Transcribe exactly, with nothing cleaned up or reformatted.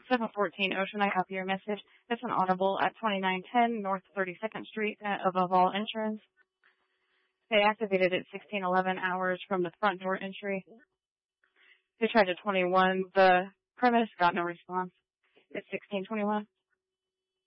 seven fourteen Ocean, I copy your message. It's an audible at twenty-nine ten North thirty-second Street uh, above all insurance. They activated at sixteen eleven hours from the front door entry. They tried to twenty-one the premise, got no response. It's sixteen twenty-one.